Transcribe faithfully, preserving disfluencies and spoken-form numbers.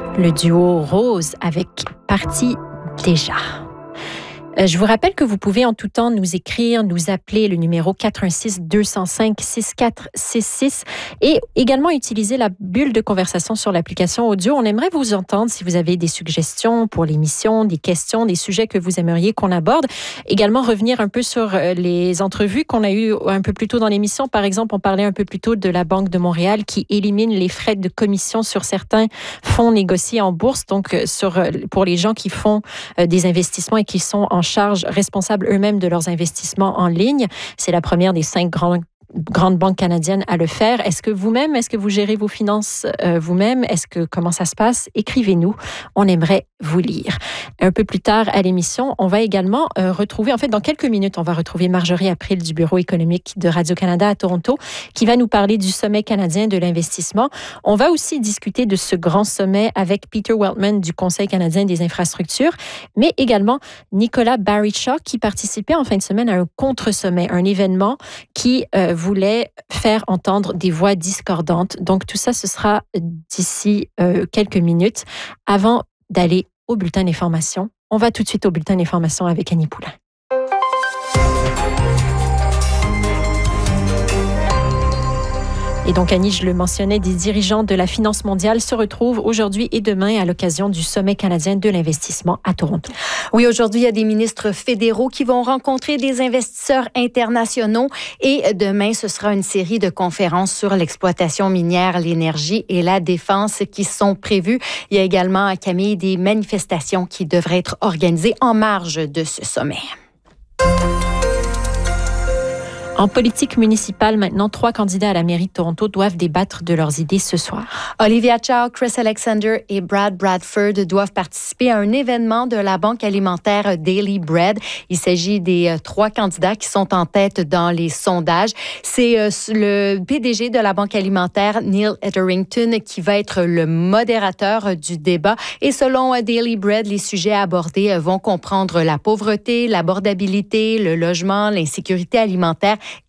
Le duo Rose avec Parti déjà. Je vous rappelle que vous pouvez en tout temps nous écrire, nous appeler le numéro quatre un six, deux zéro cinq, six quatre six six et également utiliser la bulle de conversation sur l'application audio. On aimerait vous entendre si vous avez des suggestions pour l'émission, des questions, des sujets que vous aimeriez qu'on aborde. Également revenir un peu sur les entrevues qu'on a eues un peu plus tôt dans l'émission. Par exemple, on parlait un peu plus tôt de la Banque de Montréal qui élimine les frais de commission sur certains fonds négociés en bourse. Donc, sur, pour les gens qui font des investissements et qui sont en charge, responsables eux-mêmes de leurs investissements en ligne. C'est la première des cinq grandes grandes banques canadiennes à le faire. Est-ce que vous-même, est-ce que vous gérez vos finances euh, vous-même? Est-ce que, comment ça se passe? Écrivez-nous. On aimerait vous lire. Un peu plus tard à l'émission, on va également euh, retrouver, en fait, dans quelques minutes, on va retrouver Marjorie April du Bureau économique de Radio-Canada à Toronto, qui va nous parler du sommet canadien de l'investissement. On va aussi discuter de ce grand sommet avec Peter Weltman du Conseil canadien des infrastructures, mais également Nicolas Barry-Shaw, qui participait en fin de semaine à un contre-sommet, un événement qui euh, voulait faire entendre des voix discordantes. Donc, tout ça, ce sera d'ici euh, quelques minutes. Avant d'aller au bulletin d'information, on va tout de suite au bulletin d'information avec Annie Poulain. Et donc, Annie, je le mentionnais, des dirigeants de la finance mondiale se retrouvent aujourd'hui et demain à l'occasion du Sommet canadien de l'investissement à Toronto. Oui, aujourd'hui, il y a des ministres fédéraux qui vont rencontrer des investisseurs internationaux et demain, ce sera une série de conférences sur l'exploitation minière, l'énergie et la défense qui sont prévues. Il y a également, Camille, des manifestations qui devraient être organisées en marge de ce sommet. En politique municipale, maintenant, trois candidats à la mairie de Toronto doivent débattre de leurs idées ce soir. Olivia Chow, Chris Alexander et Brad Bradford doivent participer à un événement de la banque alimentaire Daily Bread. Il s'agit des trois candidats qui sont en tête dans les sondages. C'est le P D G de la banque alimentaire, Neil Etherington, qui va être le modérateur du débat. Et selon Daily Bread, les sujets abordés vont comprendre la pauvreté, l'abordabilité, le logement, l'insécurité alimentaire